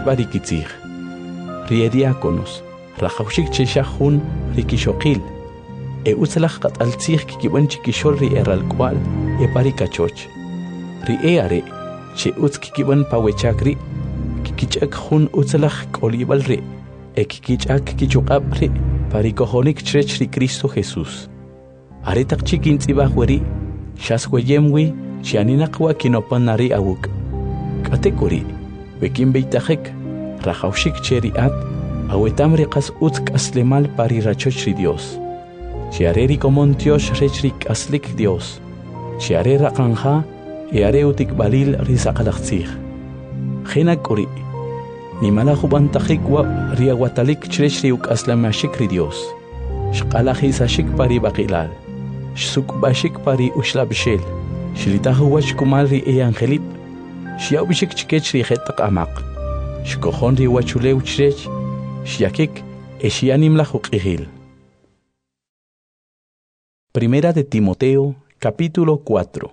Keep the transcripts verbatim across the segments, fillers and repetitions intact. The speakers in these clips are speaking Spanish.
barikitzig. Rie diáconos, rajawshik cheshahun rikishokil. E utzalach qataltzig kikiban chikishol ri eralkwal e parikachoch. Ri eare, che utz kikiban pawechakri, kikichak hun utzalach kolibal ri, e kikichak kichukab ri, parikohonik chrech ri Cristo Jesús. Aretak chikintzibah weri, shasweyemwi, chianinakwa kinopanari awuk. Katekuri, bekin beitajek, rajawshik cheriat, awetam riqas utz aslemal parirachoch ri Dios. Chiareri comontios rechrik aslik Dios. Chiare raqanja, eare utik balil risaqalaqtzig. Genakuri, nimala jubantajikwa riawatalik chrechriuk aslamashik ri Dios. Shqalajisashik pari baqilal. Shsukbashik pari ushlabshel. Shlitahuwach kumal ri e angelip. Shiaubishik chikech ri jetaq amaq. Shkojon ri wachuleu chrech. Shiakik eshianim la juqihil. Primera de Timoteo, capítulo cuatro.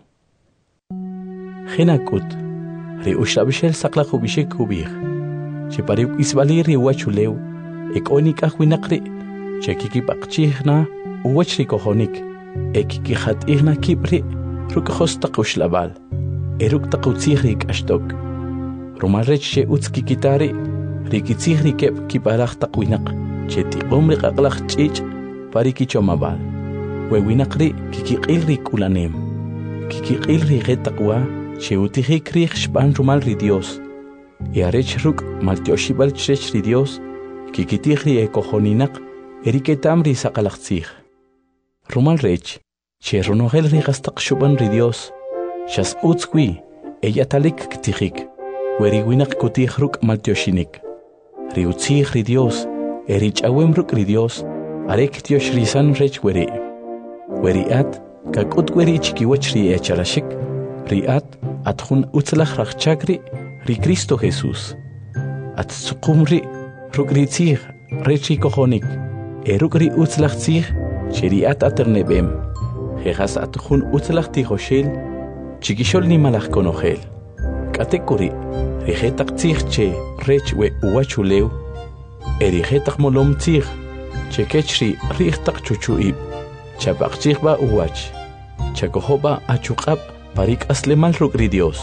Genakut, ri ushabishel saklajubishek hubir. Chepariuk isbalir ri wachuleu, ek onikah winakri, chekikipakchihna, uwachri kohonik, ekikihat ihna kibri, rukahostaq ushlabal, eruk taqutzihrik ashtok. Rumalrech she utskikitari, rikitzihri kep kiparach taqwinak, chetiqomri qaqlach chich, parikichomabal. Wewinakri kikiqilri kulanem. Kikiqilri getaqwa, cheutijikri xpan rumal ri Dios. Earech ruk maltioshibal chrech ri Dios, kikitijri ekohoninak, eriketam ri saqalaqtzig. Rumal rech, che ronogel ri gastaq shuban ri Dios, shas utzkwi, ella talik ktijik, weriwinak kutij ruk maltioshinik. Ri utzig ri Dios, erich awem ruk ri Dios, arek tiosh risan rech weri. Weriat, kakut weri chikiwach ri echarashik, riat, atjun utzlach rachchakri, ri Cristo Jesús. At tsukumri, rukritzig, rechi kohonik, erukri utzlach tzig, cheriat aternebem. Jejas atjun utzlach tijoshel, chikishol ni malach konohel. Katekuri, rijetak tzig che rech we uwachuleu, erijetak molom tzig, chekechri rijetak chuchuib. Chapaqchigba uwach, chakohoba achukab parik aslemal rukri Dios.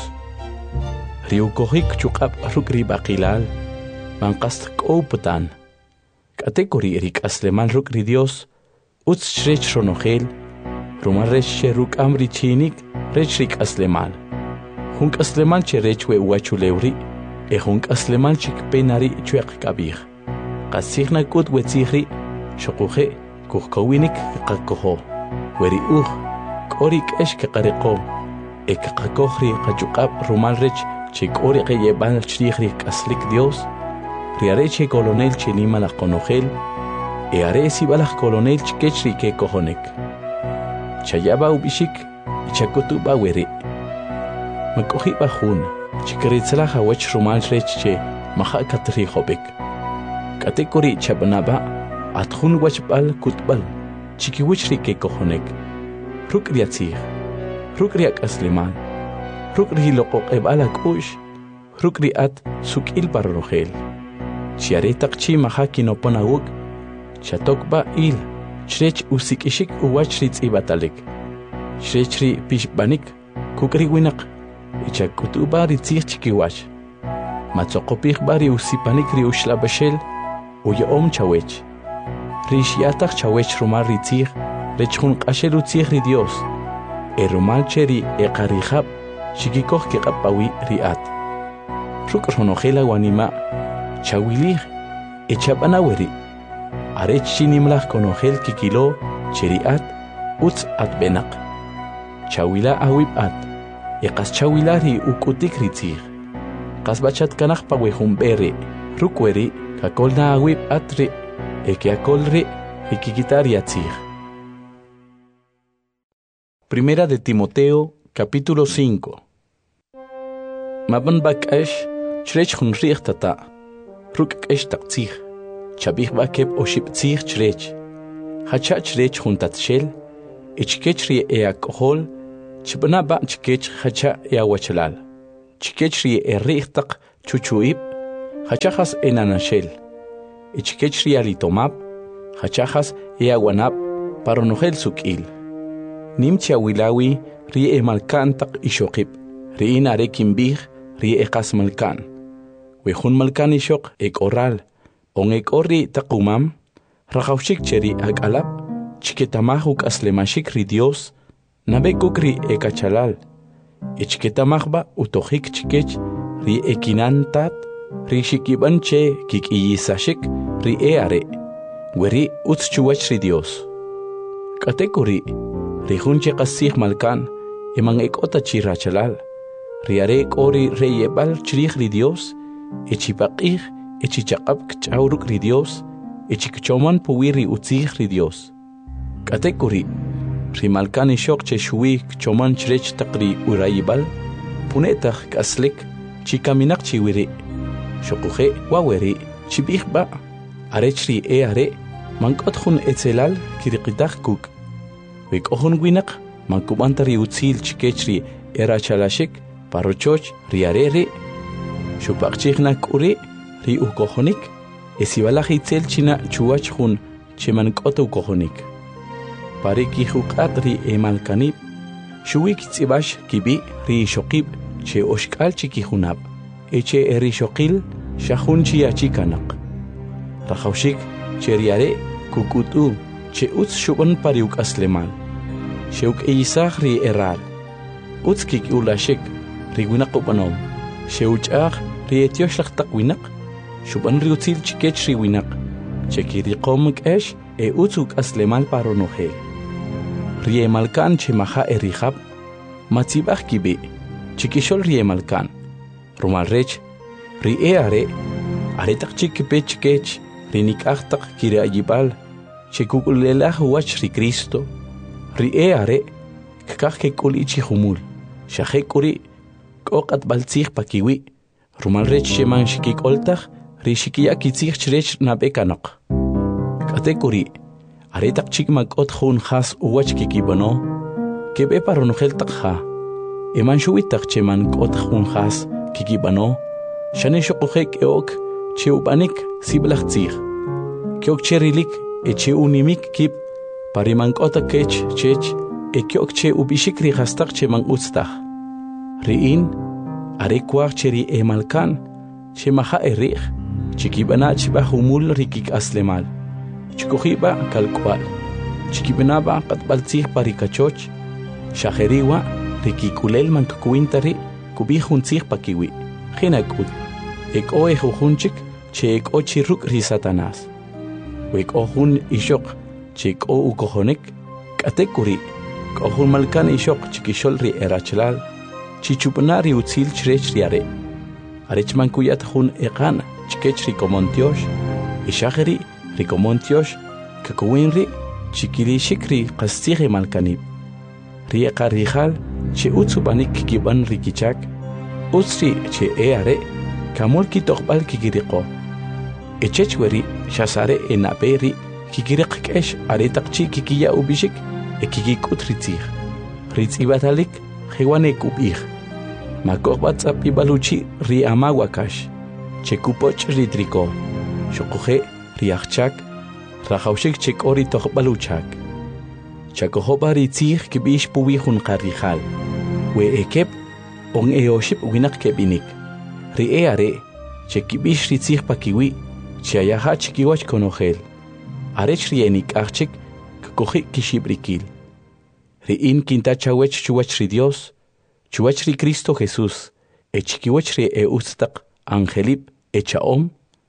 Riukohik chukab rukri baqilal, manqast kouputan. Katekuri erik aslemal rukri Dios, utz chrech ronogel, rumaresh sheruk amri chinik, rechrik aslemal. Hunk aslemal cherech we uwachuleuri, e hunk aslemal chik penari chuek kabir. Qasigna kut wetzihri, shokuhe, kuhkowinik kaqakoho. Weri uj, korik esh kaqariqo. E kaqakohri qachuqab rumalrech che korik yebal chrihri kaslik Dios. Riareche colonel chenima la conogel. E aresi balach colonel chkechri ke kohonek. Chayaba ubishik, chakutuba weri. Makohi bajun, chikritzla hawach rumalrech che maha katri hobek. Katekori chabanaba. Atjun wachbal kutbal, chikiwichri ke kohonek. Rukri atzig, rukri ak asleman, rukri loqoq ebala kush, rukri at sukil parrogel. Chiaretak chi mahaki no ponawuk, chatokba il, chrech usikishik uwachritz ibatalik. Chrechri pishbanik, kukri winak, ichakutuba ritzig chikiwach. Matzokopich bari usipanik ri ushlabashel, uyaom chawech. Rishiatak chawech rumal ritzig, rechun qashel utzig ri Dios. E rumal cheri e qarihab, shikikoh ke qapawi riat. Ruk ronogela wanima, chawilig, e chabanaweri. Arech chinimlach konogel kikilo, cheriat, utz at benak. Chawila awib at, e qas chawilari ukutik ritzig. Qas bachat kanach pawehum bere, rukweri, kakolna awib atri, Eke akolre ikikitariatzig. Primera de Timoteo, capítulo cinco. Maban bakash, chrech hun richtata. Ruk esh taktzig. Chabich bakeb oshiptzig chrech. Hacha chrech hun tatshel. Ichkechri e alcohol. Chibana ba chkech hacha e awachalal. Chkechri e richtak chuchuib. Hachajas enanashel. Ichikech rialitomap. Hachajas eaguanap. Paronogel sukil. Nimcha wilawi ri e malkan tak ishokip. Ri in arekimbih ri e kas malkan. Wehun malkan ishok ek oral. On ek ori takumam. Rakaushik cheri ag alap. Chiketamahuk aslemashik ri Dios. Nabekuk ri e kachalal. Ichiketamahba utohik chikech ri e kinantat. Ri shikiban che kik iyisashik ri e are. Weri utchuach ri Dios. Katekuri, rihunche kasih malkan, emang ekota chirachalal. Riare kori reyebal chirih ri Dios, echipakih, echichakap kchauruk ri Dios, echikchoman puwiri utzih ri Dios. Katekuri, rimalkan ishok che shui kchoman chrech takri urayibal, punetach kaslik, chikaminak chiwiri. Shokuhe waweri, chibihba, arechri e are, mankotjun etzelal kirikitach kuk. Wik ohun winak, mankubantari utzil chikechri era chalashik, parochoch riarere. Shupakchignak uri, ri ukohonik, esibalach itzel china chuachjun chemankota ukohonik. Pariki hukat ri emalkanib, shuik tzibash kibi ri shokib che oshkal chikihunab, eche eri shokil shahun chiachikanak. Rajaushik cheriare kukutu che utz shuban pariuk aslemal. Sheuk eisach ri eral. Utz kik ulashik ri winak upanom. Sheuchach ri etiosh lak tak winak. Shuban ri utzil chikech ri winak. Cheki ri komik esh e utzuk aslemal paronohel. Ri emalkan che maha erihab. Matzibach kibi. Chikishol ri emalkan. Rumal rech. Ri e are. Aretak chikipe chikech. Rinik achtak kire ayibal. Chekukulelah wach ri Cristo. Ri e are. Kakak kekul ichi humul. Shahekuri. Kokat baltzich pakiwi. Rumal rech sheman shikik oltach. Ri shikia kitzich chrech nabekanok. Katekuri. Aretak chikmak ot hun has uwach kikibano. Kebe paronogel takha. Eman shuitak cheman ot hun has kikibano. Shane shokuhek eok. Cheubanik siblach tzich. Kyok cherilik e che unimik kip. Pariman kota kech chech. E kyok che ubishik ri hastak che man ustach. Riin. Are kwach cheri e malkan. Che maha erich. Chikibana chiba humul rikik aslemal. Chikuhiba kalkwal. Chikibanaba katbaltzich parikachoch. Shaheriwa rikikulel man kukuintari. Kubihuntzich pakiwi. Hinakut. Ek o e jujunchik, che ek o chiruk ri Satanás. Wek o jun ishok, che ek o ukohonik, katekuri, kohun malkan ishok chikishol ri erachlal, chichupanari utzil chrech riare. Arechman kuyat jun ekan, chikech ri komontiosh, ishageri ri komontiosh, kakuwinri, chikili shikri kastigi malkanib. Ri ekarrijal, che utsubanik kiban rikichak, utsri che eare, Kamul kitokbal kikiriko. Echechweri, shasare enaperi, kikirikesh aretakchi kikiya ubishik, e kikikut ritzich. Ritzibatalik, hewane kubich. Makokbatzap ibaluchi ri amawakash. Chekupoch ritriko. Shokuhe riachchak, rajaushik chekori tokbaluchak. Chakohoba ritzich kibish puwihun karijal. We ekep, on eoship winak kebinik. Ri e are, chekibish ritzich pakiwi, chiayaha chikiwach konogel. Arech rienik achik, kakohi kishibrikil. Ri in kinta chawech chuach ri Dios, chuach ri Cristo Jesús, e chikiwach ri e ustak, angelip, e chaom,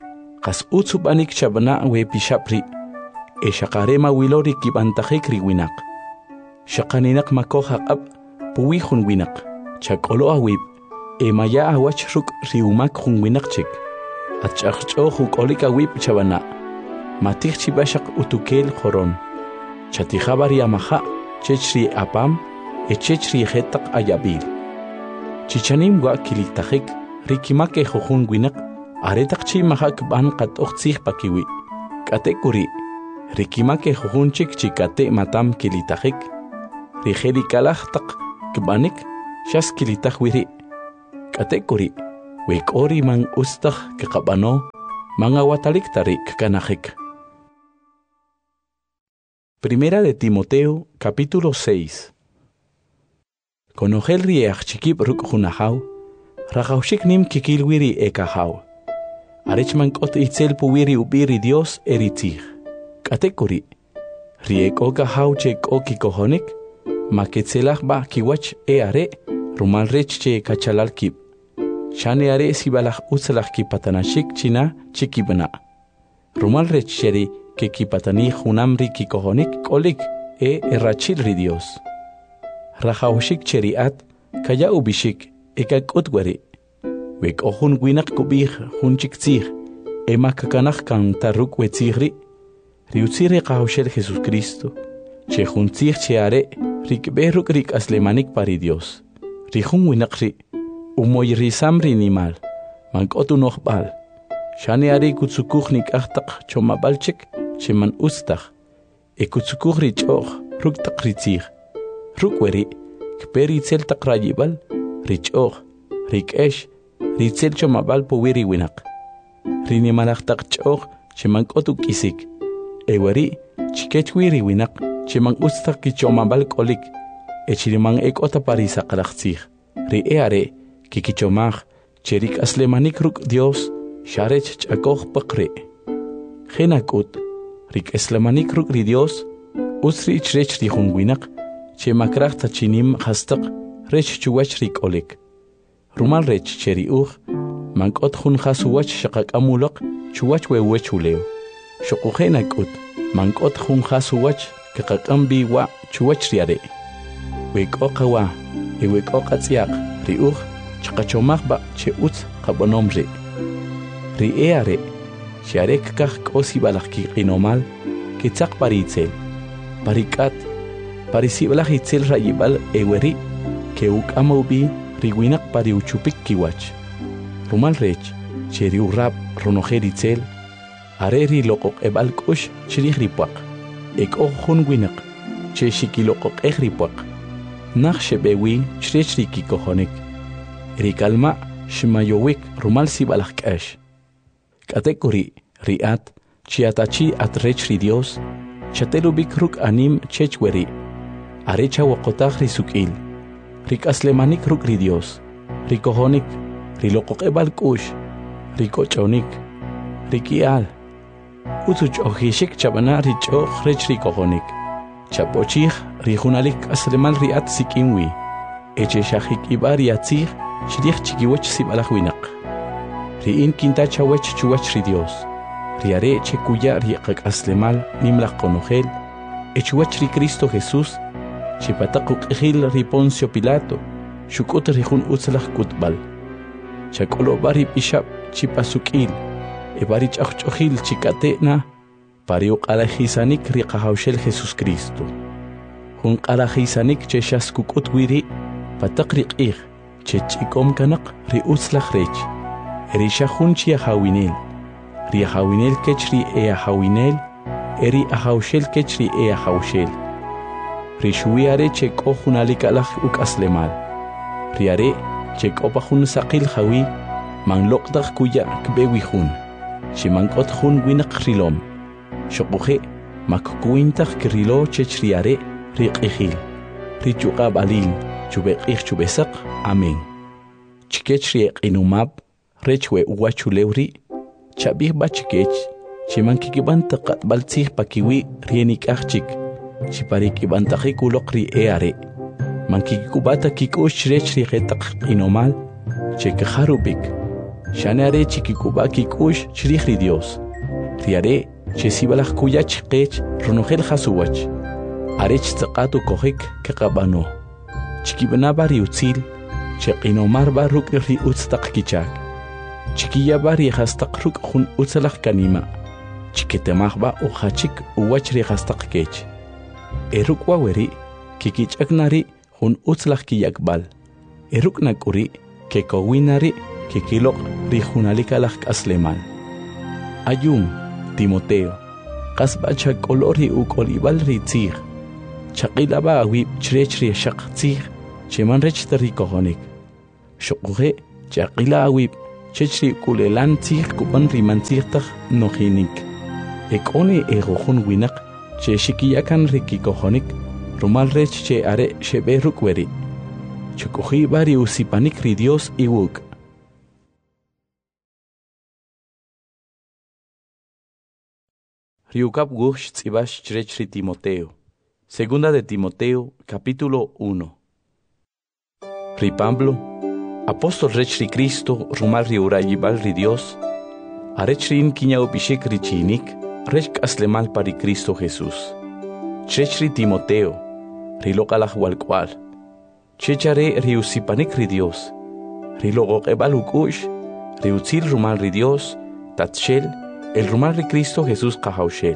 kas utsubanik chabana we pishapri, e shakarema wilori kibantajek ri winak. Shakaninak makohak ab, puwihun winak, chakolo awib, e maya awach ruk riumak hun winakchik. Achachcho hukolika wip chabana. Matich chibashak utukel khoron. Chatihabari amaha, chechri apam, e chechri hetak ayabil. Chichanim wa kilitahik, rikimake hohun winak, aretak chi mahak ban kat ochzich pakiwi. Katekuri, rikimake hohunchik chikate matam kilitahik. Rijeri kalach tak kbanik, shas kilitah wiri. Katekuri, Wek ori man ustah kekabano, manga watalik tarik kanajik. Primera de Timoteo, capítulo seis. Konogel riech chikip ruk hunahau, rajaushik nim kikilwiri ekahau. Arechman kot itzel puwiri ubiri Dios eritzig. Katekuri, riek oka hau chek oki kohonik, maketzelach ba kiwach e are, rumal rech che kachalal kip. Shane are sibalach utzelach kipatanashik china chikibna. Rumal rech cheri que kipatani hunamri kikohonik kolik e errachilri Dios. Rajaushik cheriat, kaya ubishik, ekak utwari. Wek ohun winak kubih hun chikzig, ema kakanach kan taruk wetzigri, riutzire kahushel Jesus Cristo, che hun zig cheare, rik beruk rik aslemanik pari Dios, rihun winakri, umoy risamri nimal, mankotu nochbal, shane are kutsukuchnik achtak chomabalchik, cheman ustach, e kutsukuchri choch, ruk takritzig, rukweri, kperi tzel takrayibal, richoch, rik esh, ritzel chomabal powiri winak. Rini malaktak choch, chemang otuk isik. Ewari, chikech wiri winak, chemang ustak ki chomabal kolik. Echirimang ek otaparisa kalaktsig. Ri eare, kikichomach, cherik aslemanik ruk Dios, sharech chakoch pakre. Genakut, rik aslemanik ruk ri Dios, usri chrech ri winak, chemakrach tachinim hastak, rech chuwach rik olik. Rumal rech cheri uch, mankot hun khasuwach shakak amulok, chuwach wewe chuleo. Shokuhenak ut, mankot hun khasuwach, kakakambi wa chuwach riare. Wek okawa, e wek okatsiak, ri uch, chakachomak ba che ut kabonomre. Ri eare, sharek kach kosibalak ki inomal, kitsak paritzel. Parikat, parisibalak itzel rayibal eweri, ke uk amaubi, riwinak pari uchupik kiwach. Rumal rech, cheri urrap ronojeritzel, areri lokok ebal kush chirih ripuak. Ek ojun winak, che shikilokok eh ripuak. Nach shebewi chrech riki kohonik. Rikalma shimayowik rumal sibalak kash. Katekuri riat, chiatachi at rech ri Dios, chatelubik ruk anim chechweri. Arecha wakotach risukil. Rik aslemanik ruk ri Dios, rikohonik, rilokok ebal kush, rikochonik, rikial. Utuch ohishik chabana richoch rech rikohonik. Chapochich rijunalik aslemal riat sikinwi. Eche shahik ibar yatzig, shrich chikiwach sibalach winak. Riin kinta chawech chuwach ri Dios. Riare che kuya riakak aslemal nimlach konogel. Echuwach ri Cristo Jesús. Chipatakuk ejil ri Poncio Pilato, shukut rihun utzlach kutbal. Chakolo bari bishap chipasukil, e bari chachojil chikatena, pariuk alajisanik ri kahaushel Jesus Cristo. Hun alajisanik che shaskukut wiri, patakrik ig, che chikom kanak ri utzlach rech. Eri shahun chi ahawinel, ri ahawinel kechri e ahawinel, eri ahaushel kechri e ahaushel. Rishuiare chek ohunalik alach uk aslemal. Riare chek opahun sakil hawi, man lokdach kuya kbewihun. Shimankot hun winak rilom. Shokuhe makkuintach krilo chech riare rik ihil. Richuqab alin, chubek ich chubesak, amen. Chikech riek inumab, rechwe uwachulewri, chabih bachikech, chimankikiban taqat baltzih pakiwi rienik achchik. Chiparik ibantaji kulokri eare. Mankikubata kikush rechri getak inomal. Chekajarubik. Shanare chikikuba kikush chrichri Dios. Riare chesibalach kuyach kech ronogel hasuwach. Arech tzaqatu kohik kekabano. Chikibanabari utzil. Chekinomar baruk ri utztak kichak. Chikiyabari hastak ruk hun utzalach kanima. Chiketemahba uhachik uwachri hastak kech. Eruk waweri, kikich agnari, hun utzlach kiyakbal. Eruk nakuri, kekowinari, kikilok, rihunalikalach aslemal. Ayum, Timoteo, kasbacha kolori ukolibal ritzig. Chakilaba awib chrechri shaktzig, cheman rech tarikohonik. Shokuhe, chakila awib, chechri kulelan tzih kupan rimantzihtaj nojinik. Ekoni egojon winak, che shikiyakan rikikojonik, rumal rech che are shebe rukweri. Chukuji bari usipanik ri Dios iwuk. Riukap gush tzibash chirechri Timoteo. Segunda de Timoteo, capítulo uno. Ri Pablo, apóstol rechri Cristo, rumal ri urayibal ri Dios, arechri in kiñao pishik ri chinik, rech aslemal pari Cristo Jesús. Chechri Timoteo, ri lokalaj walkwal. Chechare ri usipanik ri Dios, ri logokebal ukush, ri utzil rumal ri Dios, tatshel, el rumal ri Cristo Jesús kahaushel.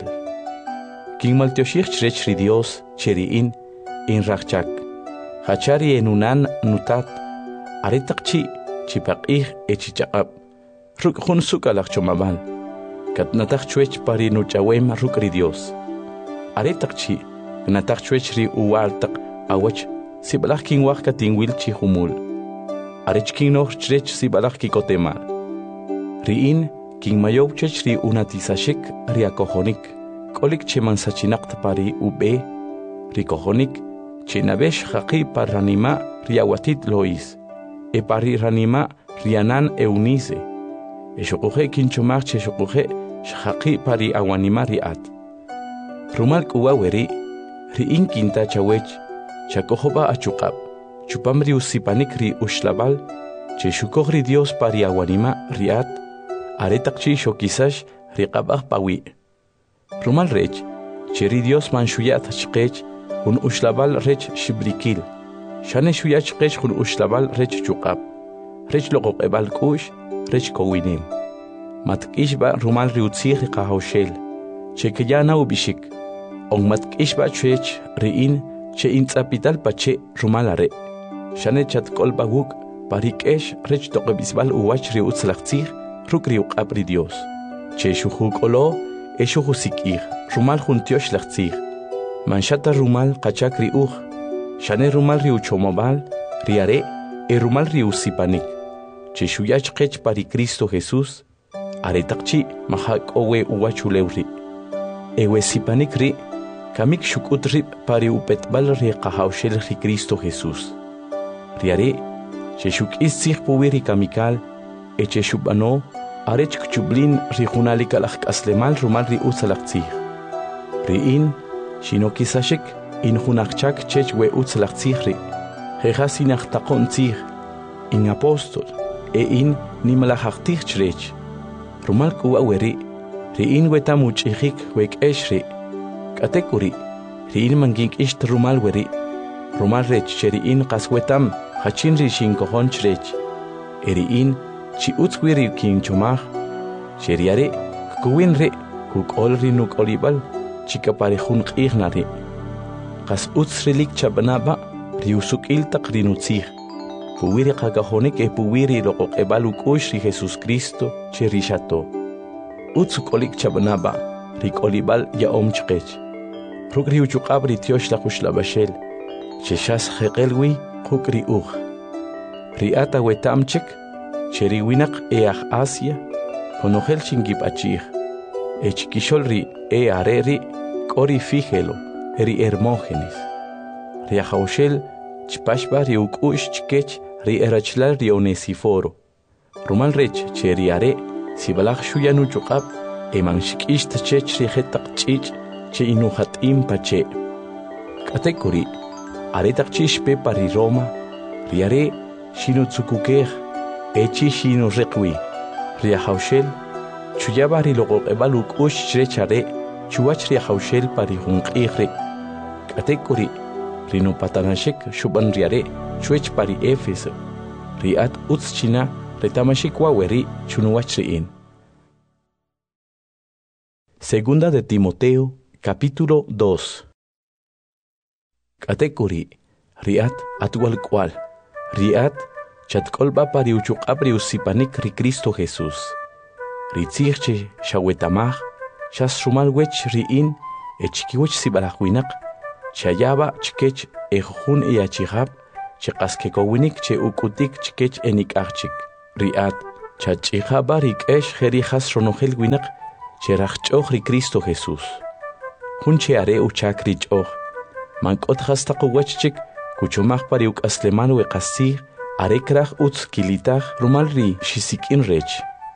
King maltioshich chech ri Dios, cheriin, in rachak. Hachari enunan nutat, aretakchi, chipakih echichakab. Ruk hun sukalak chomabal. Katnatak chuech pari nuchawem ruk ri Dios. Aretakchi, gnatak chuech ri uwaltak awach, sibalak king waka tingwil chi humul. Arech king noh chech sibalak kikotemal. Riin, king mayob chech ri unatisashik ri akohonik. Kolik cheman sachinakt pari ube, ri kohonik, chenabesh haqi par ranima riawatit lois, e pari ranima rianan eunize, e shokuhe kinchomar che shokuhe shaqi pari awanima riat. Rumal kuwaweri, riin kinta chawech, chakohoba achukab, chupamri usipanik ri ushlabal, che shukogri Dios pari awanima riat, aretakchi shokisash riqabah pawi. Rumal rech, cheri Dios man shuyat chqech, hun ushlabal rech shibrikil. Shane shuyat chqech hun ushlabal rech chukab. Rech loqoq ebal kush, rech kowinim. Matkishba rumal riutzih qahaushel. Che kayana ubishik. On matkishba chech riin, che intzapital pache rumal are. Shane chat kolba guk, parikesh rech toqebisbal uwach riutzlachtzih, ruk riuqab ri Dios. Che shuhuk olo, Esho husikir, rumal juntiosh lachtzir. Manchata rumal kachak riuch. Shane rumal riuchomobal, riare, e rumal riusipanik. Cheshuyach kech pari Cristo Jesús, aretakchi mahak owe uwachulewri. Ewe sipanik ri, kamik shukut rip pari upetbal ri kahaushel ri Cristo Jesús. Riare, cheshuk istzir puwiri kamikal, e cheshubano, Arech kchublin rijunalik alak aslemal rumal ri utzalaktzih. Riin, shino kisashik, in hunachchak chech we utzalaktzih ri. Jejas inachtakon tzih, in apostol, e in nimalachachtzih chrech. Rumal kuwa weri, riin wetamuchihik wek eshri. Katekuri, riin mangink isht rumal weri. Rumal rech cheriin kaswetam, hachin rishin kohon chrech. Eriin, chi utzwiri kin chomach, sheriare, kuwinre, kuk olri nuk olibal, chika parejun qignare. Kas utzrilik chabanaba, riusuk iltak rinutzih. Puwiri kagahonik e puwiri lokok ebaluk ushri Jesus Cristo, cherishato. Utzuk olik chabanaba, rik olibal ya omchkech. Ruk riuchukab ritiosh la kushlabashel, cheshas hekelwi, kuk riuch. Riata wetamchek, Cheri winak each Asia, conogel chingip achich, e chiquisholri e areri, cori fígelo, eri Hermógenes. Riajaushel, chpashba riukush chkech, ri erachlal ri Onesiforo. Rumal rech, cheri are, sibalach shuyanu chukab, e manshikisht chech ri hetak chich, che inuhat impache. Katekuri, aretak chishpe pari Roma, riare, shinutsukukej, Echi shino requi, riajaushel, chuyabari logo ebaluk ush chrechare, chuach riajaushel pari hunqigre. Katekuri, rino patanashik shuban riare, chuech pari Éfeso. Riat utschina, retamashik waweri, chunuachriin. Segunda de Timoteo, capítulo dos. Katekuri, riat atual cual, riat, Chatkolba pariuchuk abriusipanik ri Cristo Jesús. Ritzirche shawetamach, shas rumal wech riin, echkiwech sibalahuinak, chayaba chkech ejun eachihab, chekaskeko winik che ukutik chkech enik archik. Riat, Chach'iqa barik esh jerijas ronojel winaq cherachch'oj ri Cristo Jesús. Junche are uchak ri ch'oj. Mank'ot hastaq uwachchik kuchumaj pari uk'aslemal weqasij are kraj utz kilitaj rumal ri xisik'in rech.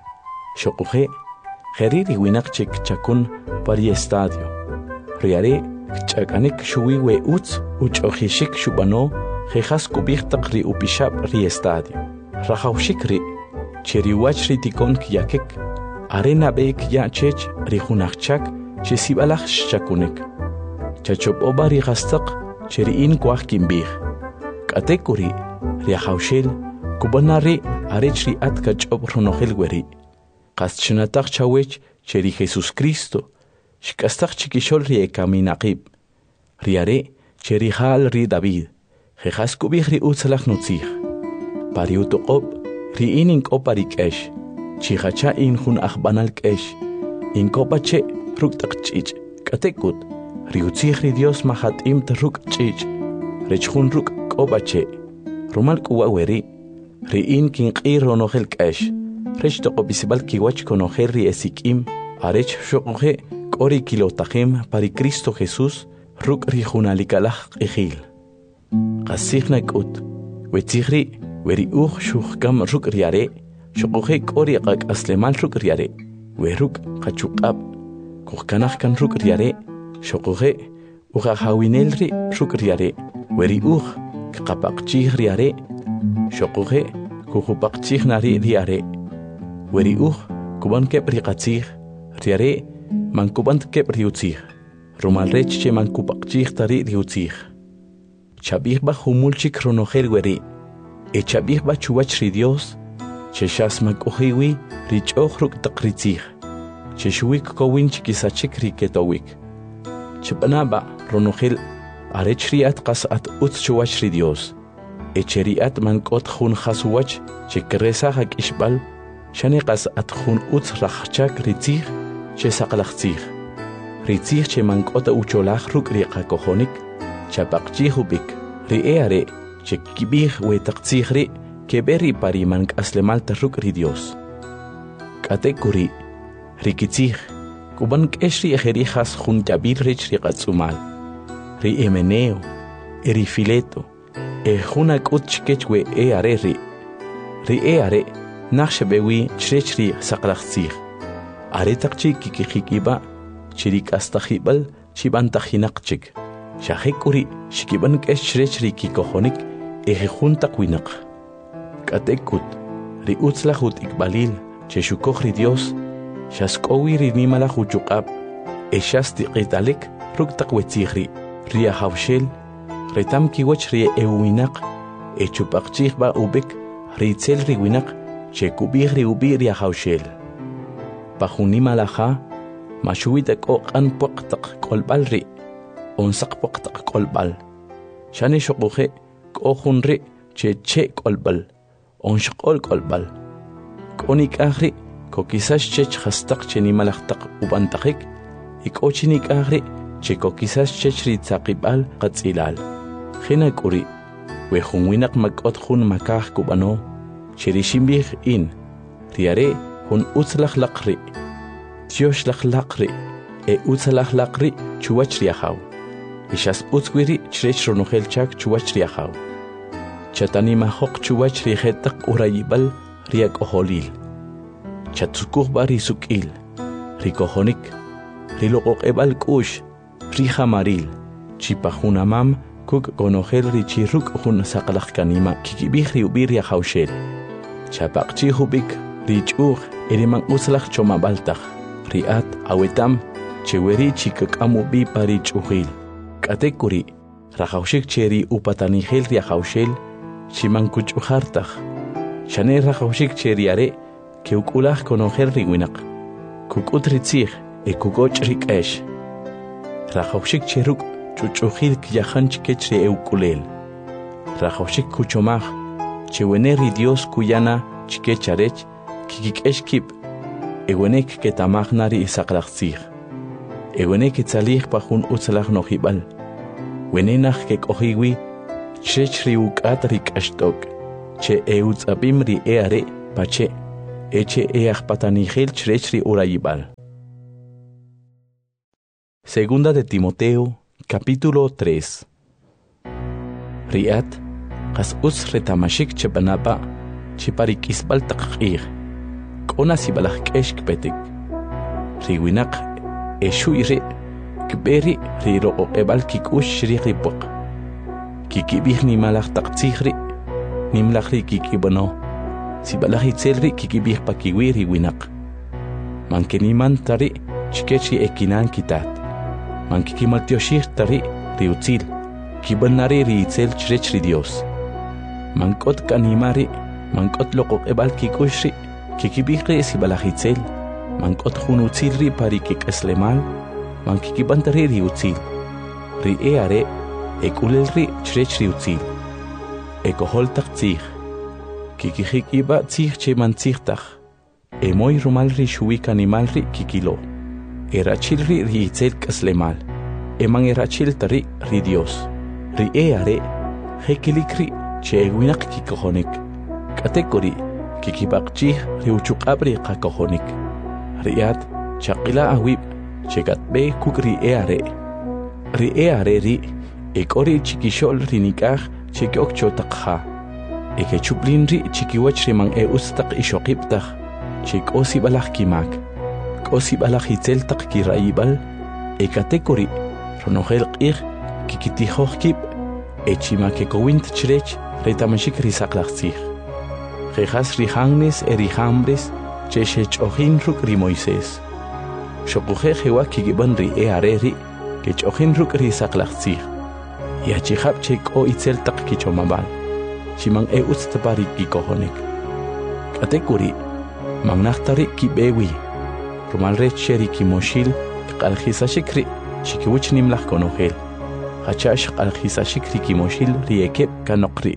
Xoquje jeri ri winaq chik chakun pari estadio. Ri are ch'ak'anik xuwi we utz uch'ojixik xub'ano jejas kubij taq ri upixab' ri estadio. Rajawxik ri cheri wach ri tikon kiyakik are nab'ek ya' chech ri junajchak che sib'alaj xchakunik. Chachop'oba ri qastaq cheri'in kuaj kinb'ij. K'atek uri ri ajawxel kub'ana ri arech ri at kach'ob' ronojel weri. Qas ch'inataj chawech cheri Jesús Cristo xk'astaj chikixol ri ekaminaqib. Ri are cheri jal ri David jejas kub'ij ri utzalaj nutzij. Pari utoqob ri in ink'opa ri k'ex chijacha in jun ajb'anal k'ex ink'opa che ruk' taq ch'ich' k'atekut ri utzij ri Dios majat'imt ruk' ch'ich' rech jun ruk' k'opa che rumal k'uwa weri ri in kinq'i ronojel k'ex rech toqopisib'al kiwach konojel ri esik'im arech xoq'uje k'o ri kilotajim pari Cristo Jesús ruk' ri junalikalaj q'ijil. Qasij nak'ut wetzij ri weri uj xujkam ruk' ri are xoq'uje k'o ri q'ak'aslemal ruk' ri are we ruk' qachuq'ab' kujkanaj kan ruk' ri are xoq'uje ujajawinel ri ruk' ri are weri uj kqapaqchij ri are xoq'uje kujupaqchij nari ri are weri uj kuban keb' ri qatzij ri are mankuban keb' ri utzij rumal rech che mankupaqchij tari ri utzij. Chab'ij b'a jumul chik ronojel weri e chab'ij b'a chuwach ri Dios che xas mak'ujiwi ri ch'oj ruk' taq ri tzij che xuwik kowin chikisachik ri ketowik. Chib'ana b'a ronojel arech ri at qas at utz chuwach ri Dios e che ri at mank'ot jun jas uwach che kresaj ak'ixb'al xane qas at jun utz rajchak ri tzij che saqlaj tzij. Ri tzij che mank'ot ucholaj ruk' ri qakojonik chapaqchij ub'ik ri e are che kib'ij we taq tzij ri keb'e ri pari mank'aslemal ta ruk' ri Dios. K'atek uri ri kitzij kuban k'ex ri ejerijas jun yab'il rech ri qatz'umal ri Himeneo e ri Fileto e jun ak'ut chkech we e are ri ri e are naj xeb'ewi chrech ri saqlaj tzij are taq chi kikijikib'a chi ri k'astajib'al chib'antajinaq chik xajek uri xkib'an k'ex chrech ri kikojonik e jejun taq winaq. K'atekut ri utzlaj ut'ikb'alil che xukoj ri Dios xask'owi ri nimalaj uchuq'ab' e xastiq'italik ruk' taq wetzij ri ri ajawxel retam kiwach ri ewinaq e chupaqchij b'a ub'ik ri itzel ri winaq che kub'ij ri ub'i' ri ajawxel. Pa jun nimalaja maxuwi tak'o q'an puq taq k'olb'al ri onsaq puq taq k'olb'al xane xoq'uje k'o jun ri che che k'olb'al onxq'ol k'olb'al k'o nik'aj ri kokisax chech jastaq che nimalaj taq ub'antajik y k'o chi nik'aj ri che kokisax chech ri tzaqib'al qatz'ilal. Jina k'uri we jun winaq mak'ot jun makaj kub'ano che ri xinb'ij in ri are jun utzlaj laq ri Dios laj laq ri e utzlaj laq ri chuwach ri ajaw y xas utz wiri chrech ronojel chak chuwach ri ajaw chatanimajok chuwach ri jetaq urayib'al ri ak'ojolil chatzukuj b'a ri suk'il ri kojonik ri loq'oq'eb'al k'ux ri jamaril chipa jun amam kuk' konojel ri chi ruk' jun saqlaj kanima kikib'ij ri ub'i' ri ajawxel chapaqchij ub'ik ri ch'uj e ri man utzlaj chomab'al taj ri at awetam che weri chikak'am ub'i' pa ri ch'ujil. K'atek uri rajawxik che ri upatanijel ri ajawxel chiman kuch'ujar taj xane rajawxik che ri are ke uk'ulaj konojel ri winaq kuk'ut ri tzij e kukoch' ri k'ex rajawxik che ruk' ch'uch'ujil kiyajan chikech ri euk'ulel rajawxik kuchomaj che wene ri Dios kuyana chikech arech kikik'ex kib' e wenek ketamaj na ri saqlaj tzij e wenek kitzalij pa jun utzlaj nojib'al wenenaj kek'ojiwi chrech ri uk'at ri k'axt'ok che e utz'ab'im ri e are pache eche each patanigel chrechri urayibal. Segunda de Timoteo, capítulo tres. Riat, qas us retamashik chebanapa, chiparik isbal taqir. Kona sibalak keshk petik. Riwinak, eshuire, kberi, riro o ebal kikush shriqipok. Kikibih ni malak taqtihri, nimlakri kikibano. Sibalak itzelri kikibih pakiwi riwinak. Mankeniman tari, chikechi ekinan kitat. Mankikimaltioshir tari riutzil, kibanari riitzel chrechri Dios. Mankot kanimari, mankot lokok ebal kikushri, kikibihri sibalahitzel, mankot hunutzilri pari kikeslemal, mankikibantari riutzil. Ri eare, ekulelri chrechri utzil. Ekoholtak tzich, kikihikiba tzich che mantzirtach, emoy rumalri shuik animalri kikilo. Erachilri riitzel kaslemal, eman erachil tari ri Dios. Ri eare, hekilikri che eguinak kikohonik. Katekori, kikibakchih riuchukabri kakohonik. Riat, chakila awib, chegatbe kuk ri eare. Ri eare ri, ekori chikishol rinikah chekiok chotakha. Eke chuplin ri chikiwach rimang e ustak ishokiptach, chik osi balak kimak. Osi balahitzel tak kiraibal, e katekori, ronogel qir, kikitihohkip, e chimakekowint chrech, retamashik risaklachzich. Jejas rihangnes e rihambres, cheshech ohin ruk ri Moises. Shokuje jewa kigiban ri e areri, kech ohin ruk risaklachzich. Yachihab chek o itzel tak kichomabal, chimang e ustapari kikohonek. Katekori, mangnachtari kibewi. Rumalre cheri kimoshil, qalkhisa shikri, chikiwich nimlach konohel. Hachash qalkhisa shikri kimoshil riekep kanokri.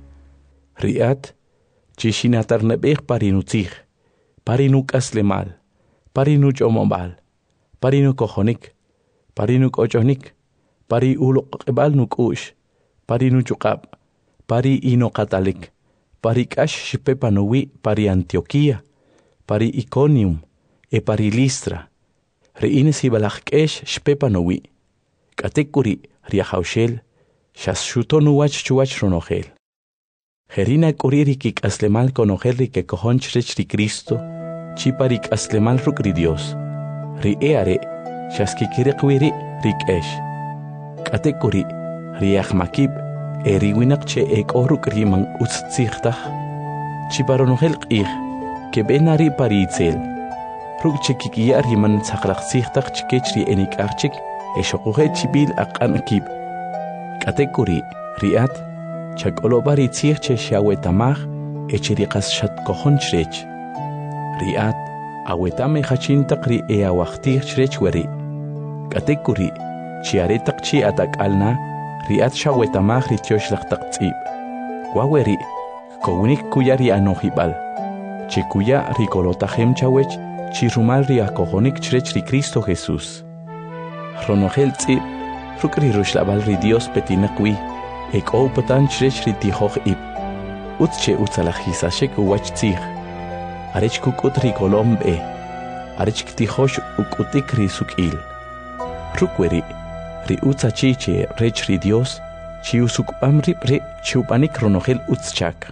Riat, chishinatar nebeh parinutzich, parinuk aslemal, parinuch omobal, parinuk ojonik, parinuk ojonik, pari uluk ebal nuk ush, parinuchukab, pari inokatalik, pari kash shipepanuwi, pari Antioquia, pari Iconium, e pari Listra, riine sibalakkesh shpepanowi, katekuri riahaushel, shashutonuwach chuach ronogel. Herina kuririk aslemal konogel ri que kohonchrech ri Cristo, chiparik aslemal ruk ri Dios, ri eare, shaskikirikwiri rikesh. Katekuri riahmakib, e riwinak che ekoruk rimang utzichtach, chiparonogel qih, que benari paritzel. Ruk chikikia riman saklachsichtach chikechri enik archik, e shokuhe chibil akanakib. Katekuri, riat, chakolobari tzich che shawetamach, e chirikas shatkohon chrech. Riat, awetame hachintak ri e awachtir chrech weri. Katekuri, chiaretak chi atak alna, riat shawetamach ri tioshlachtak tzib. Waweri, kowunik kuyari anohibal. Chikuya rikolotahem chawech, chirumal riakohonik chrech ri Cristo Jesús. Ronogel tzib, rukri rushlabal ri Dios petinakwi, ek oupatan chrech ri tihoch ib. Utche utzalajisashek uwach tzig. Arech kukut rikolom be, arech ktihosh ukutik ri sukil. Rukweri, ri utzachiche rech ri Dios, chi usukpam rip re chupanik ronogel utzchak.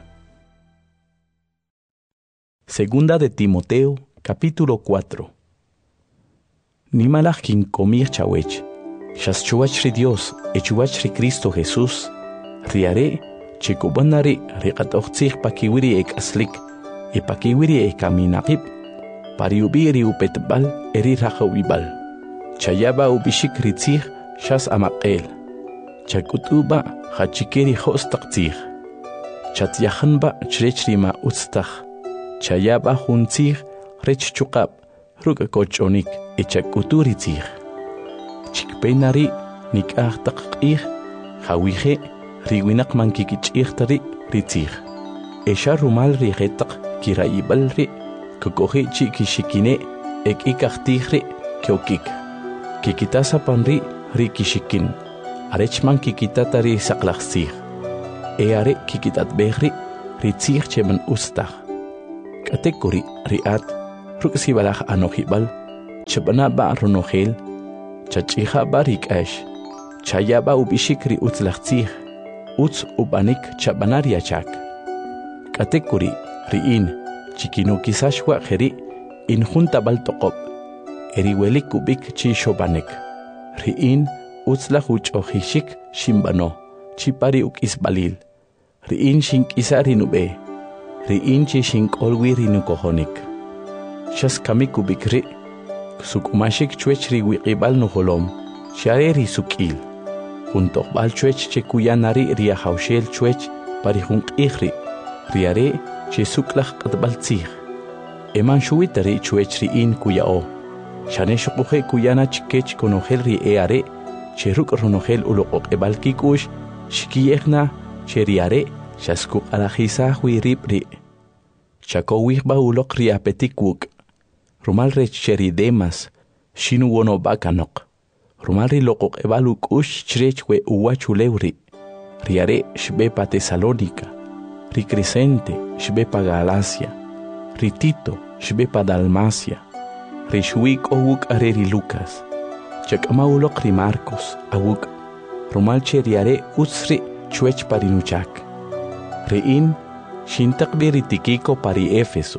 Segunda de Timoteo, capítulo cuatro. Nimalach kin komir chawech, shas chuach ri Dios, e chuach ri Cristo Jesús, riare, chekubanari, riqatochtzich pakiwiri ek aslik, e pakiwiri ek aminakip, pariubiri upetbal, eri rachawibal. Chayaba ubishik ritzich, shas amakel. Chakutuba, hachikeri hostaktzich. Chatyahanba, chrechrima utztach. Chayaba huntzich, rech chukab, ruga kochonik, echakuturitzich. Chikpenari, nikah takqich, hawije, riwinak mankikichichtari, ritzich. Esha rumal rigetak, kiraibalri, kokohe chikishikine, ek ikachtihri, kyokik. Kikitasa panri, rikishikin. Arechman kikitatari saklachzich. Eare kikitat behri, ritzich cheman ustach. Katekuri riat ruksi balach anohibal chabana ba ronogel chachiha barik ash chayaba ubishikri utzlachtzih utz ubanik chabanaria chak Katekuri riin chikino kisashwa kheri in junta baltoqop eriwelik kubik chi shobanek riin utzlach uchohishik shimbano chipari ukisbalil riin shink isari nube riin chi shink olwiri nukohonik shas kamikubik ri sukumashik chwechri wiqibal nuholom shareri sukil junto bal chwech chekuyanari ria haushel chwech pari junqihri riare che suklach qadbal tzih eman shuitari chwech riin kuyao shane shuquje kuyana chikech konogel ri eare che ruk ronogel uloqoq ebal kikush shikiyegna che riare shaskuk alajisa huiribri chakowih ba uloq ri apetikwuk rumal rech cheri demas shinu wono bakanok rumal ri loqoq ebal ukush chrech we uwachulewri riare shbepa Tesalónica ri Crescente shbepa Galacia ri Tito shbepa Dalmacia ri shuik owuk areri Lucas chakama uloq ri Marcos awuk rumal cheriare utsri chwech parinuchak riin shintaqbi ri Tikiko pari Éfeso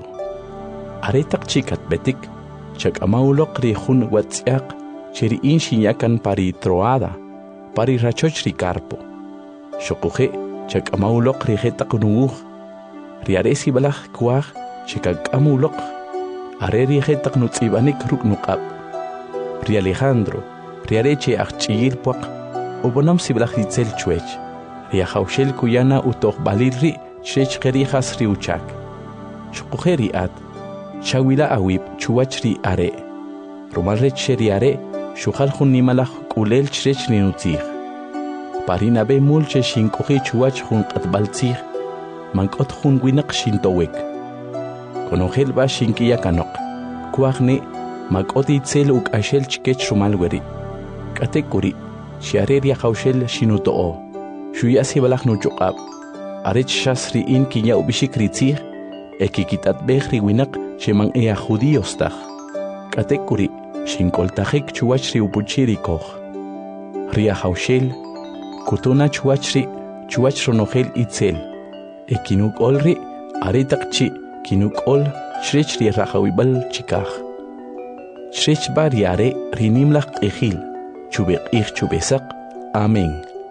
aretak chikat betik chakama uloq ri jun watziaq cheriin shinyakan pari Troada pari rachoch ri Carpo shokuje chakama uloq ri jetaq nuuj riaresi balaj kuaj chikakama uloq areri jetaq nutzibanik ruk nuqab ri Alejandro riareche achchiyil puaq ubonam siblaj ritzel chwech ri haushel kuyana utoq balirri chech qerijas ri uchak shokuje ri at chawila awib chuwach ri are rumal rech ri are shukhal jun nimalaj kulel chech ri nutzij parina be mulche shinkoji chuwach jun qatbal tzij mankot jun winaq shintowek konogel ba shinkiya kanok kuajne makot itzel uk ashel chikech rumal weri katekuri shiareria haushel shinutoo shuyasi balaj nuchuqab arech shasri in kinya ubishik ritzij ekikitat bejri winaq sheman ea judíos taj katekuri shinkoltajik chuwach ri upuchiri koj ria haushel kutuna chuwachri chuwach ronogel itzel ekinuk olri aritaqchi kinuk ol shrech ri rajawibal chikaj shrech bariare rinimlaq q'ijil chubeq'ij chubesaq amen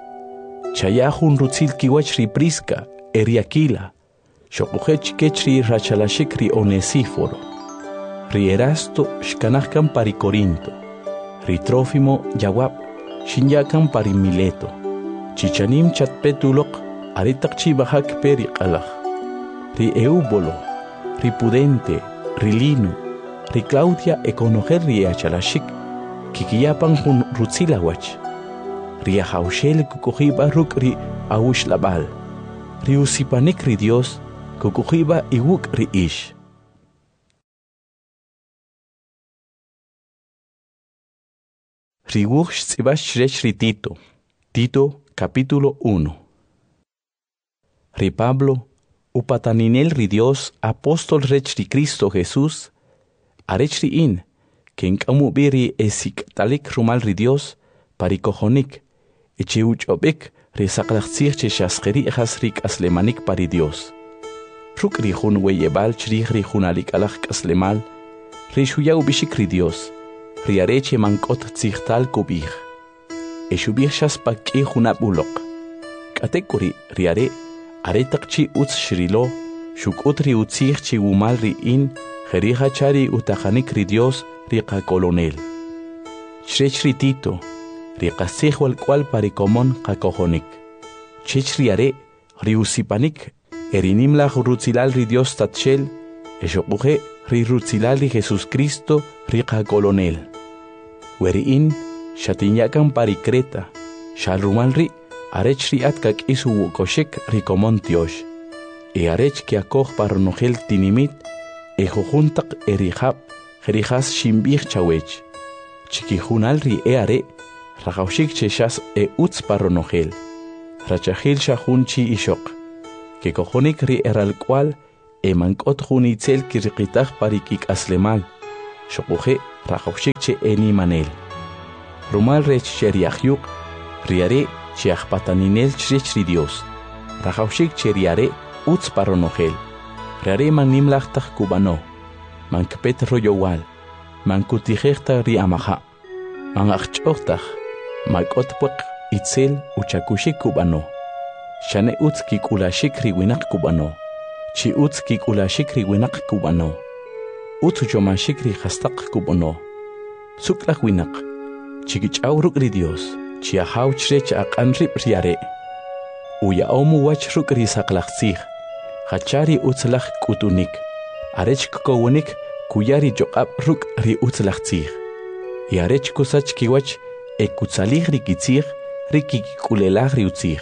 chayajun rutzil kiwach ri Prisca eriakila shokujech kech ri rachalashik ri Onesíforo ri Erasto shkanajkan pari Corinto ri Trófimo yawab shinyakan pari Mileto chichanim chatpetuloq aritaqchi bajak peri qalaj ri Eubolo ri Pudente ri Lino ri Claudia ekonogel ri achalashik kikiyapan jun rutzilawach ri haushel kukujiba ruk ri awushlabal ri usipanik ri Dios kukujiba iwuk ri ish ri wuj tzibash shrech ri Tito Tito capítulo uno ri Pablo upataninel ri Dios apóstol rech ri Cristo Jesús arech ri in ken kamu biri esik talik rumal ri Dios parikojonik eche uchobek ri saqlaqtzij che shasqeri ejas rik aslemanik pari Dios ruk ri jun weyebal chrij ri junalik alaj kaslemal ri shuya ubishik ri Dios ri areche mankot tzijtal kubij eshubij shaspaki junab uloq katekuri ri are aretaqchi utz shrilo shukut ri utzij chi wumal ri in jerija chari utajanik ri Dios ri qakolonel shrech ri Tito ri qasij wal kwal parikomon qakojonik chech ri are ri usipanik erinimlaj rutzilal ri Dios tatshel eshokuje ri rutzilal ri Jesus Cristo ri qakolonel weriin shatinyakan pari Creta shalrumal ri arech ri atkak isu wukoshek ri komon tiosh e arech ki akoj paronogel tinimit e jojuntaq erijab jerijas shimbij chawech chikijunal ri eare rajawshik cheshas e utz paronogel rachajil shajun chi ishok que cojonik ri eral cual emank'ot jun itzel kiriqitaj parikik aslemal xoquje rajawxik che eni manel rumal rech cheriahyuk riare chiajpataninel chrech ri Dios rajawxik cheriare utz paronojel riare man nimlajtaj kubano man kpet royowal man kutijejta ri amaja man ajch'ojtaj mak'ot puq itzel uchakushik kubano shane utz kik'ulashik ri winaq kubano chi utz kik'ulashik ri winaq kubano utz uchomashik ri jastaq kubano suklaj winaq chikich'aw ruk' ri Dios chi ajaw chrech aq'an rib' riare uya'omu wach ruk' ri saqlaj tzij jachari utzlaj k'utunik arech kkowonik kuyari choq'ab' ruk' ri utzlaj tzij y arech kusach kiwach e kutzalij ri kitzij ri kik'ulelaj ri utzij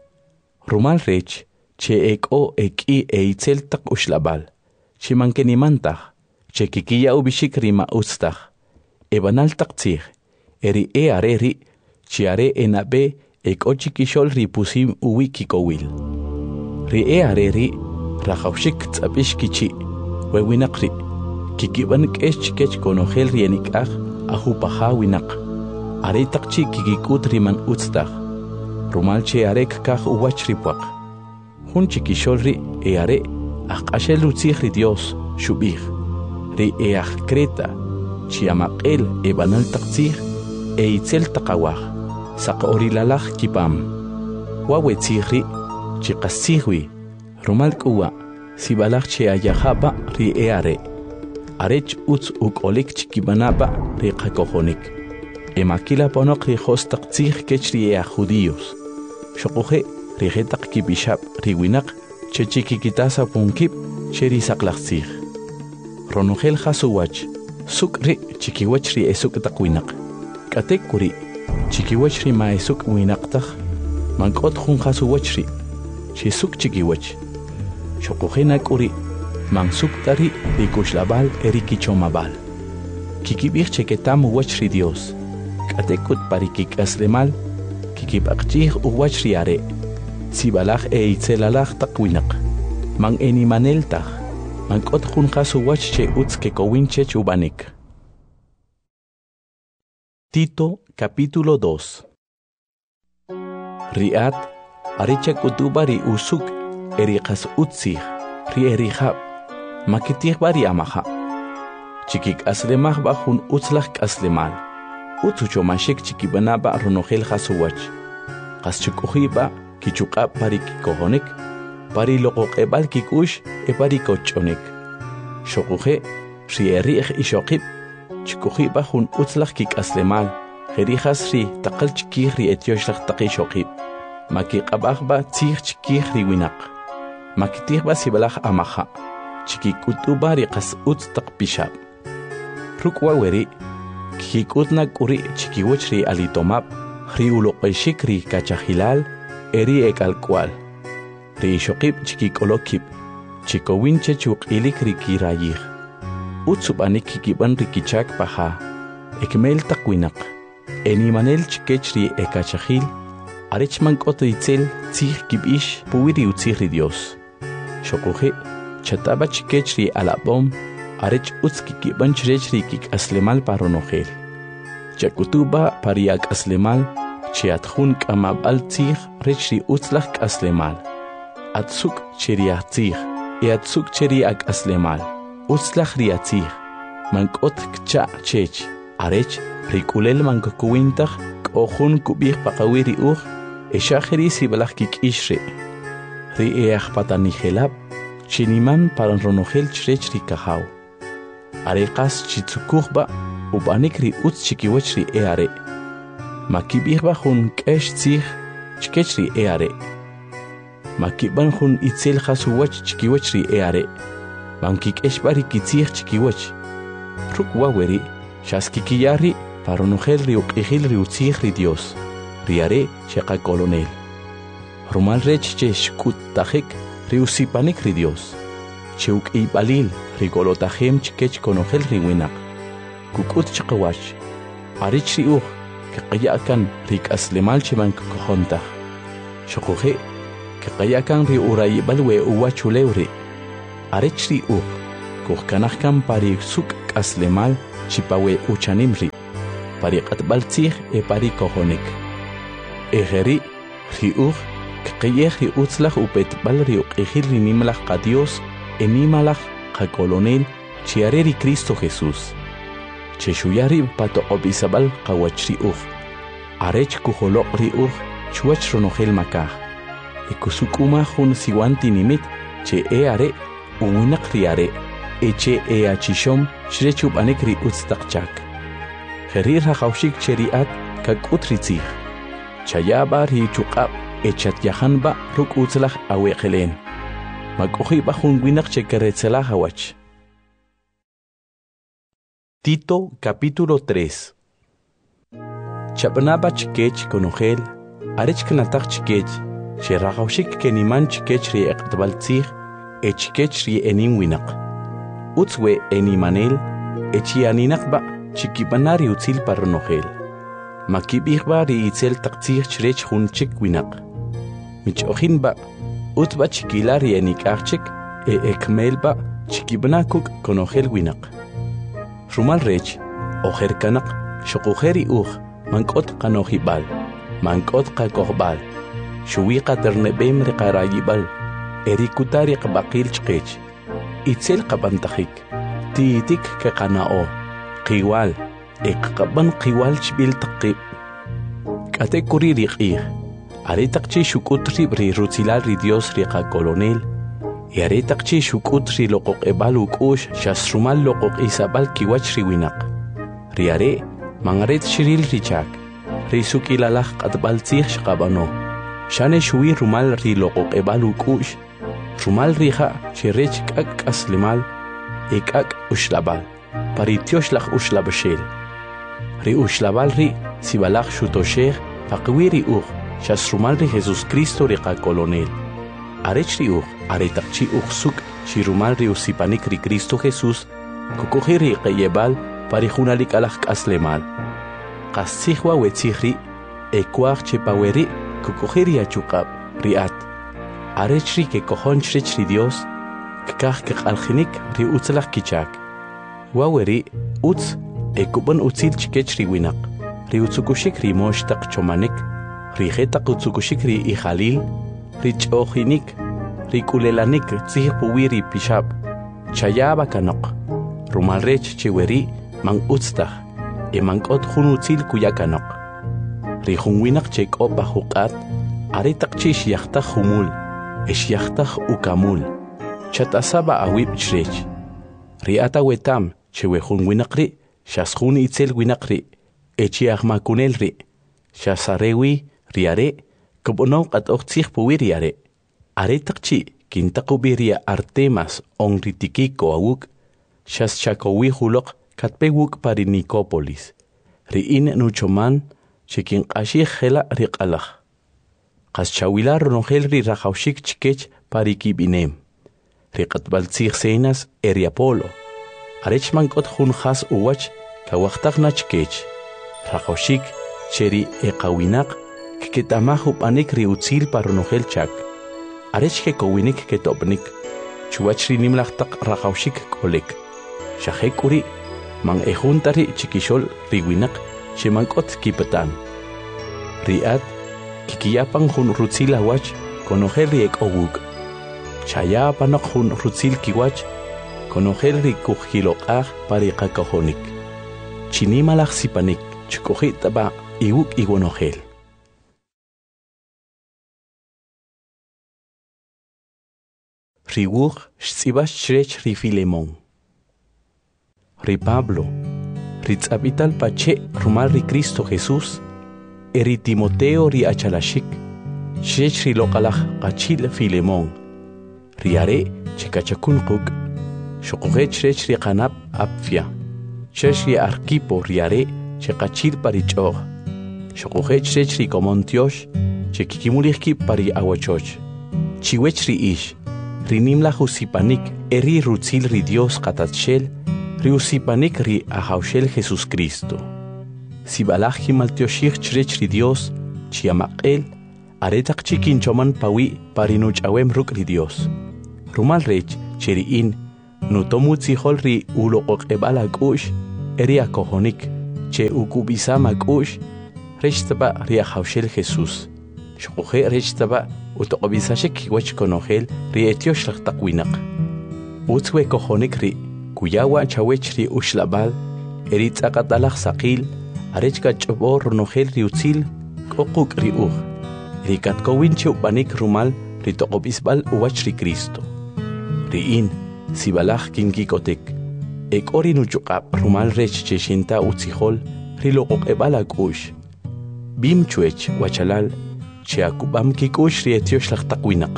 rumal rech che ek'o ek'i e itzel taq uxlab'al chi mankenimantaj che kikiya'w bixik ri ma'utztaj e banal taq tzij eri e are ri chi are enab'e ek'o chikixol ri pusim uwi kikowil ri e are ri rajawxik tz'ab'ix kichi' we winaq ri kikib'an k'ex chikech konojel ri enik'aj ajupaja winaq are taq chi kikik'ut ri man utztaj rumal che are kkaj uwach ri puaq jun chikixol ri e are ajq'axel utzij ri Dios xub'ij ri e ajkreta chi amaq'el e banal taq tzij e itzel taq awaj saq'orilalaj kipam wawe tzij ri chi qas tzij wi rumal k'uwa sib'alaj che ayajaba' ri e are arech utz uk'olik chikib'anaba' ri qakojonik e makila ponoq ri jos taq tzij kech ri e aj judíos xoquje ri jetaq kib'ixab' ri winaq che chikikitasa punkib' che ri saqlaj tzij ronojel jasuwach suk' ri chikiwach ri e suk' taq winaq k'atek k'uri chikiwach ri ma e suk' winaqtaj mank'ot jun jasuwach ri chi suk' chikiwach xoquje nak'uri man suk' ta ri ri kuxlab'al e ri kichomab'al kikib'ij che ketam uwach ri Dios k'atek k'ut pa ri kik'aslemal kikib'aqch'ij uwach ri are tzib'alaj e itzelalaj taq winaq man enimanel taj mank'ot jun jasuwach che utz kekowin chech ub'anik. Tito capítulo dos. Ri'at arecha k'utuba ri usuk eri qas utzij ri eri jab' makitij ba ri amaja chikik'aslemaj ba jun utzlaj k'aslemal utz uchomashik chikib'anaba' ronojel jasuwach qas chuk'uji ba kichuq'ab' pa ri kikojonik pa ri loqoq'eb'al kik'ux e pa ri koch'onik xoquje ri eri'j ixoqib' chik'uji ba jun utzlaj kik'aslemal jerijas ri taqal chikij ri etyoxlaj taq ixoqib' makiq'ab'aj ba tzij chikij ri winaq makitij ba sib'alaj amaja chikik'utuba ri qas utz taq pixab' ruk' waweri kikik'utna k'uri chikiwach ri alitomab' ri uloq'exik ri kachajilal eri ek'alk'wal ri ixoqib' chikik'olokib' chikowin chech uq'ilik ri kirayij utz ub'anik kikib'an ri kichak paja ekmel taq winaq enimanel chikech ri ekachajil arech mank'ot itzel tzij kib'ix puwi ri utzij ri Dios xoquje chataba chikech ri alab'om arech utz kikib'an chrech ri kik'aslemal pa ronojel chakutuba pa ri ak'aslemal che atjun k'amab'al tzij rech ri utzlaj k'aslemal atzuk che ri atzij e atzuk che ri ak'aslemal utzlaj ri atzij mank'ot kcha' chech arech ri k'ulel mankukuwintaj k'o jun kub'ij paqawi ri uj e xajeri sib'alaj kik'ix ri ri e ajpatanijelab' chiniman para ronojel chrech ri kajaw are qas chitzukuj ba ub'anik ri utz chikiwach ri e are makib'ij ba jun k'ex tzij chikech ri e are makib'an jun itzel jasuwach chikiwach ri e are mankik'ex ba ri kitzij chikiwach ruk' waweri xaskikiya ri pa ronojel ri uq'ijil ri utzij ri Dios ri are xeqak'olonel rumal rech che xk'utajik ri usipanik ri Dios che uk'iybalil ri golotajem chikech konojel ri winaq kuk'ut chaqawach arich ri uj keqaya'kan ri k'aslemal che mankukojontaj xoquje keqaya'kan ri urayib'al we uwachulew ri arech ri uq, kuq kanajkan pari suk k'aslemal chipawe uchanim ri, pari qatbal tzij e pari kojonik. Ejeri ri uq, kqiyej ri utzlaj upetbal ri uqijil ri nimlaj qa Dios e nimalaj qa kolonel chiare ri Cristo Jesús. Cheshuyari patoqob isabal qawach ri uq, arech kujoloq ri uq chuach ronojel makaj. E kusukuma jun siwanti nimit che e are uwinak ri are, e che e achishom shrechub anek ri utztaqchak. Jeri rajawshik che riat kakut ri tzij. Chayaba ri chuqab e chat yahanba ruk utzlaj aweqelen. Makujiba jun winak che keretzelaj awach. Tito capítulo tres. Chabnaba chikech konogel, arech knatak chikech, che rajawshik keniman chikech ri eqtbal tzij, e chikech ri enim winak. Utzwe enimanel, e chianinakba chikibanari utzil parnogel. Makibihba ri itzel taqtzij chrech jun chik winak. Mich ojinba, utba chikilari enikachik, e ekmelba chikibanakuk konogel winak. Rumal rech, ojer kanak, shokujeri uj, mankot kanojibal, mankot kakohbal, shuwiqa ternebem riqarayibal, erikutari qabaqil chqech, itzel qabantajik, tiitik keqanao, qiwal, eqqaban qiwal chbil taqib. Kate kuri riqij, aretaqchi shukutri ri rutzilal ri Dios riqa kolonel, y aretaqchi shukutri loqoq ebal ukush shasrumal loqoq isabal kiwach ri winak. Ri are, mangaret shiril richak, ri sukilalaj qatbal tzij shqabano, shane shuwi rumal ri loqoq ebal ukush, rumal rija shirech kak aslimal, e kak ushlabal, paritiosh laj ushlabashel. Ri ushlabal ri sibalaj shutoshej, faqwi ri uj, shasrumal ri Jesus Cristo riqa kolonel. Arech ri uj, aretaqchi uj suk, shirumal ri usipanik ri Cristo Jesús, kukuji ri qeyebal, parijunalik alaj k'aslemal. Qastzijwa wetzij ri, ekuaj chepaweri, kukuji ri achuqab, riat. Arech ri kekojonch rech ri Dios, kkaj keqaljinik ri utzlaj kichak. Waweri, utz, ekubon utzil chikech ri winak, ri utzukushik ri moshtaq chomanik, ri jetaq utzukushik ri ijalil, ri ch'ojinik, ri kulelanik tzij puwi ri pishab, chayaba kanok, rumal rech cheweri, man utztaj, e mankot jun utzil kuya kanok. Ri jun winak chek'ob bajuqat, aretaqchi xyajtaj jumul, e xyajtaj ukamul, chatasaba awib chrech. Ri ata wetam, chewe jun winak ri, xas jun itzel winak ri, e chiajmakunel ri, xasarewi ri are, Kobono at oxig puwiriare. Aretaqchi, kintakubiria Artemas on ritikiko awuk, shas chakowi hulok katpewuk pari Nicópolis. Riin nuchoman, chekin ashig hela riqalaj. Qas chawila ronogel ri rajawshik chikech pari kibinem. Riqatbaltzig senas eriapolo. Arech mankot jun has uwach, kawachtakna chikech. Rajawshik, cheri eqawinak, Ketamaju panik ri utzil paronogel chak. Arech ke kowinik ke topnik. Chuachri nimlachtak rajawshik kolek. Shahekuri, man ejuntari chikishol riwinak, shemankot kipatan. Riat, kikiyapan jun rutzil awach, konogel ri ek owuk. Chayapanok jun rutzil kiwach, konogel ri kujilokaj pari kakojonik. Chinimalaj sipanik, chukojitaba iwuk iwonogel. Riwuj xtzibax chrech ri Filemón. Ri Pablo, ri tzabital pache rumal ri Cristo Jesús, eri Timoteo ri achalashik, chrech ri loqalaj qachil Filemón. Ri are chekachakun quk, shoqoje chrech ri qanab apfia, chrech ri Arquipo ri are chekachil pari ch'oj, shoqoje chrech ri Comontiosh, chekikimulihki pari awachoch, chiwech ri ish, Rinimla usipanik eri rutzil ri Dios qatatshel, ri usipanik ri ahawshel Jesus Cristo. Sibalaj himaltioshich chrech ri Dios, chiamaqel, aretaq chikinchoman pawi parinuch awem ruk ri Dios. Rumal rech, cheriin nutomu tzihol ri uloqoqebala kush eria kohonik che ukubisama kush rechtaba ria haushel Jesús shukhe rechtaba utoqbisashek wach konogel ri etiosh laqtaqwinaq utzwe kohonik ri kuyawa chawech ri ushlabal eri tzaqatalaq saqil arechka chobor nogel ri utzil qoquk ri uj ri katkowin chupanik rumal ri toqobisbal uwach ri Cristo riin sibalaj kinkikotek ek ori nuchuqab rumal rech cheshinta utzihol ri loqoqebala kush bim chuech wachalal che akubam kikush ri etiosh laqtaqwinaq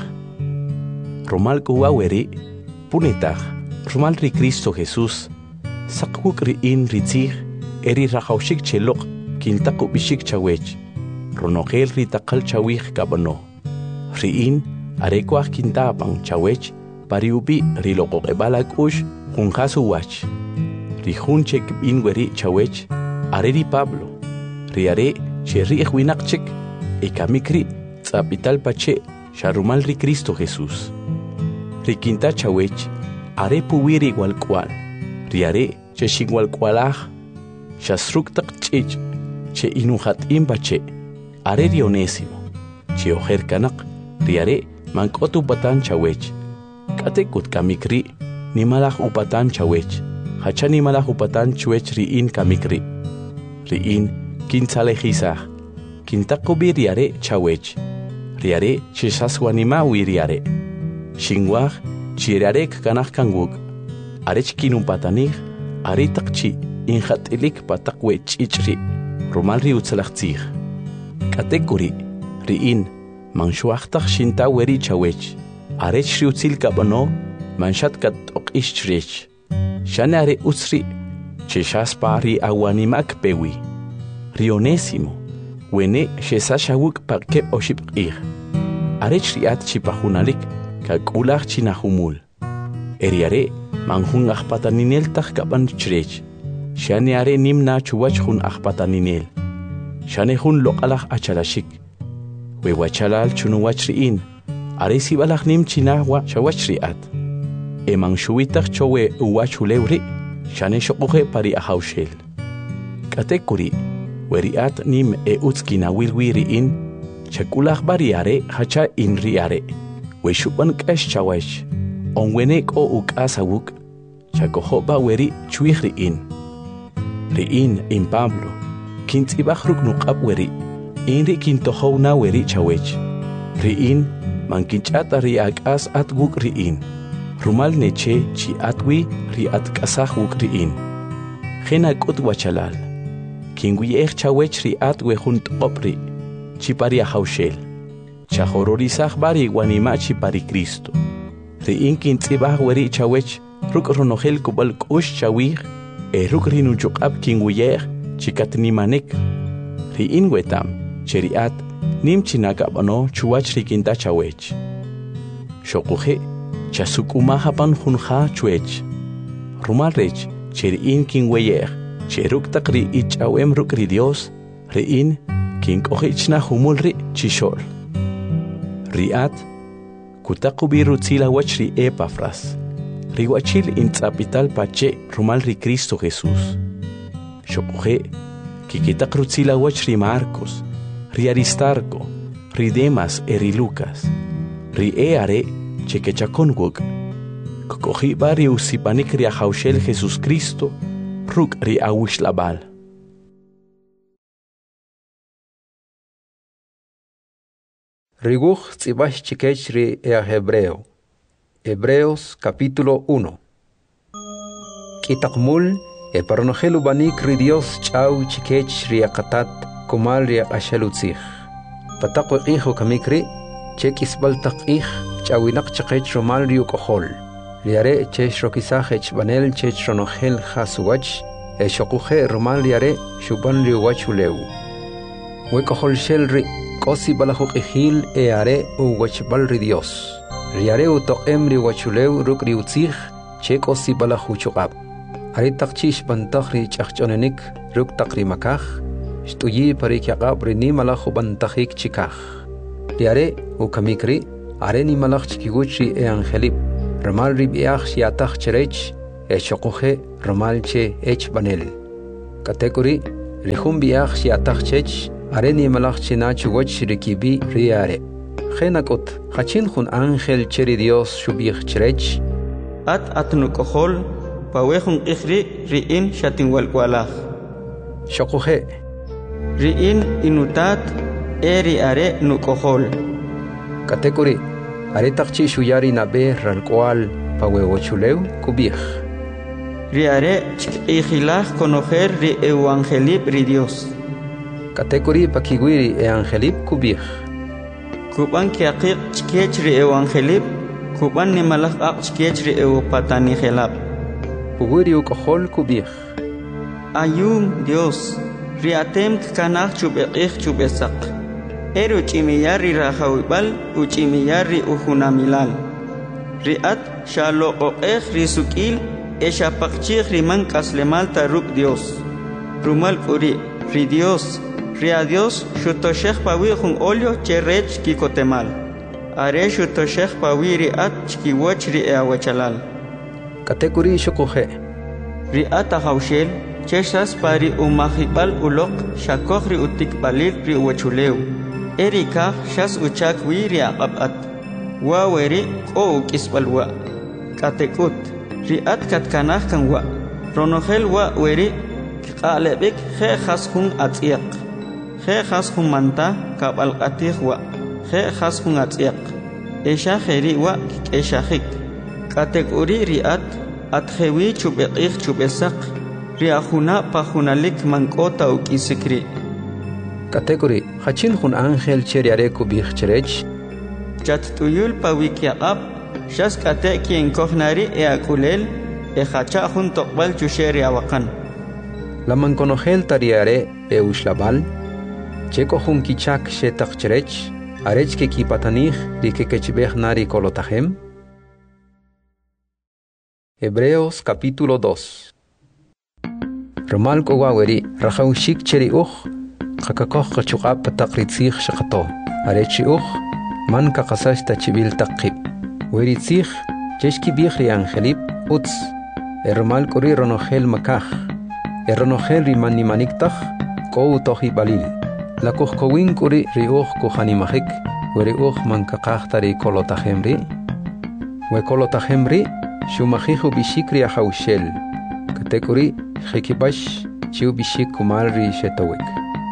rumal kuwaweri punetaq rumal ri Cristo Jesús saquk riin ritzij eri rajawshik cheloq kintaqu bishik chawech ronogel ri taqal chawij kabano riin arekwaj kintapang chawech pariubi ri loqoqebala kush junjasu wach ri junchek binweri chawech areri Pablo ri are che ri ejwinaqchek ekamikri tzapital pache sharumal ri Cristo Jesús ri kinta chawech are puwiri walkwal ri are che shingwalkwalaj shasruktaq ch'ich che inuhat imbache are ri Onésimo che ojer kanaq ri are mank'ot upatan chawech k'atekut kamikri nimalaj upatan chawech hacha nimalaj upatan chuech riin kamikri riin kintzalejisaj kintaqubi ri are chawech ri are chesaswanimawi ri are xinwaj chi arek kanaj kanwuk arech kinumpatanij are taqchi injat'ilik pataqwe ch'ichri rumal ri utzalajtzij k'atekuri riin manxuajtaj xinta weri chawech arech ri utzil kabano manshat kat oq'ixchrech shane are utzri cheshaspa ri awanimak pewi ri Onésimo wene shesashawuk pakep oshipq'ij arech riat chipajunalik kak'ulaj chinajumul eri are manjun ajpataninel taj kaban chrech shane are nimna chuwach jun ajpataninel shane jun loq'alaj achalashik we wachalal chunuwach riin are sibalaj nim chinajwa chawach riat eman shuwitaj chowe uwach ulewri shane shoquje pari ahawshel k'atekuri weriat nim e utzkinawilwi riin chak'ulaj bari are hacha inri are we shupan k'ax chawech onwene k'o uk'asawuk chakojoba weri chwij riin riin in Pablo kintz'ibaj ruk' nuq'ab weri inri kintojowna weri chawech riin mankinch'ata ri ak'as at wuk' riin rumal neche chi atwi ri atk'asaj wuk' riin jena k'ut wachalal kinwiyej chawech ri at we jun t'ob ri chi pari ahawshel chajororisaj bari wanimachi pari Cristo riin kintz'ibaj weri chawech ruk' ronojel kub'al k'ux chawij e ruk' ri nuchuq'ab kinwiyej chikatnimanik riin wetam cheriat nim chinakab'ano chuwach ri kinta chawech shoquje chasuk'umajapan junja chuech rumal rech cheriin kinweyej che ruk' taq ri ich'awem ruk' ri Dios riin kink'ojichna jumul ri chixol riat kutaqubi rutzila wach ri Epafras ri wachil intz'apital pache rumal ri Cristo Jesús shoquje kikitaq rutzila wach ri Marcos ri Aristarco ri Demas eri Lucas ri e are chekechakonwuk kokojiba ri usipanik ri ahawshel Jesús Cristo ruk' ri awishlabal Riguj tz'ibash chikech ri ea Hebreo. Hebreos capítulo uno. Kitaqmul e paronojelu banik ri Dios ch'aw chikech ri akatat kumal ri akashalutzij. Pataqwe ijo kamikri chekisbal taqij ch'awinaq chakech romal ri ukohol. Ri are chech rokisaj echbanel chech ronojel jasuwach e shokuje romal ri are shuban ri wachuleu. Wekohol shel ri Kosi balajuk ejil e are u wachbal ri Dios. Ri are u toqem ri wachuleu ruk ri utzij che kosi balajuchukab. Are takchish bantag ri chachchonenik ruk takri makaj. Shtuyi pari kiaqab ri ni malaju bantajik chikaj. Ri are u kamikri are ni malaj chikiguch ri e angelip. Romal ribiach shiatach cherech, e shokoje romal che ech banel. Kategori, rihum biach shiatach chech, areni malach chinach wach rikibi riare. Genakot, hachin hun ángel cheri Dios shubich cherech. At atnukohol, pawehun ikhri riin shatinwalkwalach. Shokoje. Riin inutat, eri are nukohol. Kategori, aretakchi shuyari nabe ralkwal pawewochuleu kubich. Riare chikijilach conocer ri evangelip ri Dios. Kategori pakiguiri e angelip kubich. Kuban kiakik chikech ri evangelip, kuban ni malak ak chikech ri eupatani gelap. Puguiri ukohol kubich. Ayum Dios, riatem kanach chubekich chubesak. Eru chimiyari rahawibal, uchimiyari uhunamilal. Riat shalo oech risukil, esha pakchich riman kaslemal taruk Dios. Rumal kuri, ri Dios, ria Dios, shutoshech pawi jun olio cherech kikotemal. Are shutoshech pawi riat chkiwoch ri eawachalal. Kategori shokoje. Riat ahaushel, cheshas pari umahibal ulok, shakoch ri utikbalil ri uwachuleu. Erika shas uchak wiri aqabat wa weri ko kisbalwa katekut riat katkanah kan wa ronohel wa weri qalebik khe khashun atiq khe khashun manta kabal qatih wa khe khashun atiq esha kheri wa esha khik katekuri riat atkhewi chubeqih chubesak riahuna pahunalik mankota ukisikri. Kategori, hachin hun ángel cheriare kubich cherech. Chat tuyul pawikiaqab, shas kate quien kohnari e akulel, e hacha hun tokbal chusheri awakan. La manconogel tariare e ushlabal, checo hun kichak shetak cherech, arech ke kipatanich, rike kechbech nari kolotahem. Hebreos capítulo dos. Romal kogaweri, rajaushik cheri uch, Kakakoh kachukab patakritzich shakato. Arechi uch, man kakasash tachibil takib. Weritzich, cheshki bichri angelip, utz. Ermal kuri ronohel makach. Eronohel rimani maniktach, kou tohi balil. Lakuch kowin kuri riuch kuhanimahik. Weri uch man kakachtari kolotahemri. We kolotahemri, shumahihu bishikri ahaushel. Katekuri, hekibash, chiu bishik kumalri shetowik.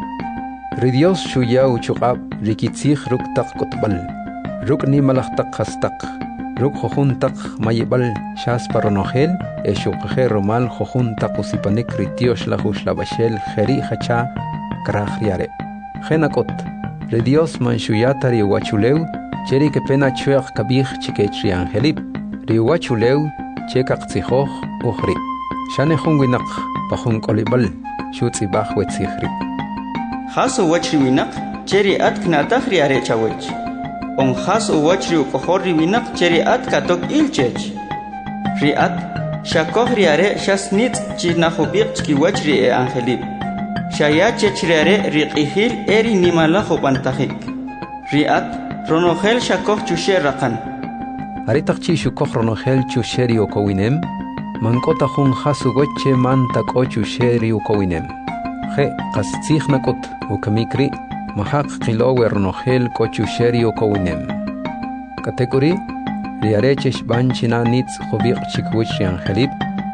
Ridios shuya uchukab rikitzich ruk tak kotbal ruk ni malak tak hastak ruk hohun tak mayibal shas paronohel e shukhe romal hohun tak usipanik ritios lahush labashel kheri hacha krahriare khenakot Ridios man shuyatari wachuleu cheri ke pena chuach kabich chikechri angelip ri wachuleu chekak tsihoch ukhri shane khunginak pahun kolibal shutsi bach wetsikhri. Hasu wachri winak, cheri at knatach riare chawech. On hasu wachri ukohori winak, cheri at katok ilchech. Riat, shakoh riare shas nit chinahubik chki wachri e angelip. Shaya chech riare riqihil eri nimala hopantahik. Riat, ronohel shakoh chushe rakan. Aritakchi shukoh ronohel chusheri okowinem, mankota hun hasu goche man tako chusheri okowinem. He qastzich nakot ukamikri mahak qilowe ronohel kochusheri okowinem. Kategori riarechesh banchina nitz hobiq chikwich angelip.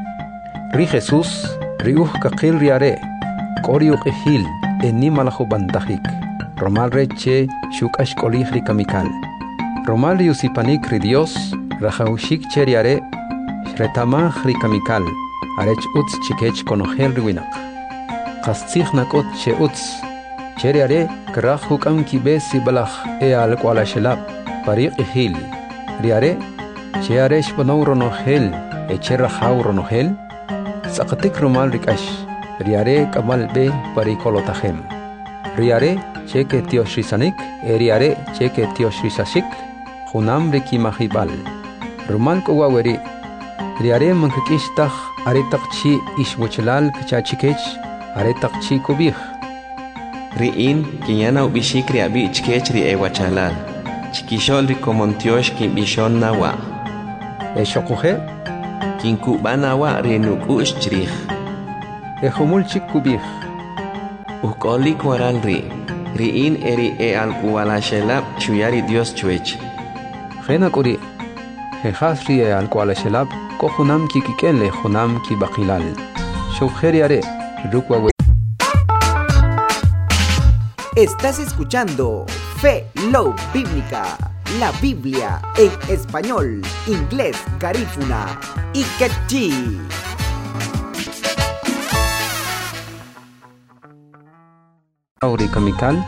Ri Jesus riuh kakil riare koriuq ihil enimalajo bantahik. Romal reche shukash kolihri kamikal. Romal yusipanik ri Dios rajaushik cheriare shretamah ri kamikal. Arech utz chikech konohel riwinak. Qastzich nakot che utz cheriare krach hukam kibesi balach e al kwala shelab pariq ihil riare cheare shponou ronohel e cherra hau ronohel saqatik romal rikash riare kamal be parikolotahem riare cheke tioshisanik e riare cheke tioshishashik junam rikimahibal romal kowaweri riare mankakishtach aritaqchi ishwochlal kachachikech aretak chi kubih riin kinyana ubishikri abi ichkech ri ewachalal chikishol ri komontiosh ki bishon nawa e shokuje kinkubanawa renukush chrij e humulchik kubij ukolik waral ri riin eri e alkuwalashelab chuyari Dios chuech Gena kuri he hasri e alkuala shelab ko hunam ki kikenle hunam ki bakilal shukjeri are rukwa. Estás escuchando Fe Low Bíblica, la Biblia en español, inglés, garífuna y quechí. Auri kamikal